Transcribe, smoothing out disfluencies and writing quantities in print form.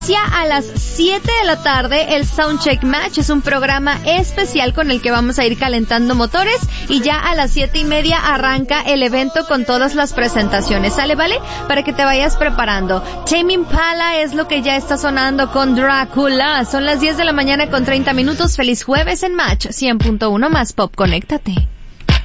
A las 7 de la tarde, el Soundcheck Match es un programa especial con el que vamos a ir calentando motores y ya a las 7:30 arranca el evento con todas las presentaciones. ¿Sale, vale? Para que te vayas preparando. Tame Impala es lo que ya está sonando con Drácula. Son las 10 de la mañana con 30 minutos. Feliz jueves en Match 100.1 más Pop. Conéctate.